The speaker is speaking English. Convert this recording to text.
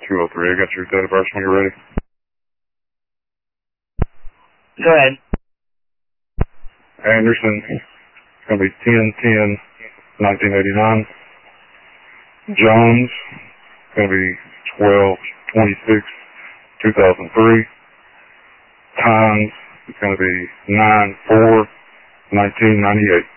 203. I got your date of birth when you're ready. Go ahead. Anderson, it's going to be 10/10/1989. Jones, it's going to be 12/26/2003. Times, it's going to be 9/4/1998.